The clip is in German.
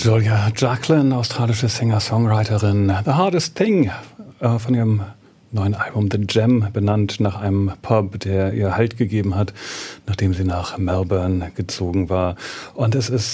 Julia Jacklin, australische Singer-Songwriterin. The Hardest Thing von ihrem neuen Album The Gem, benannt nach einem Pub, der ihr Halt gegeben hat, nachdem sie nach Melbourne gezogen war. Und es ist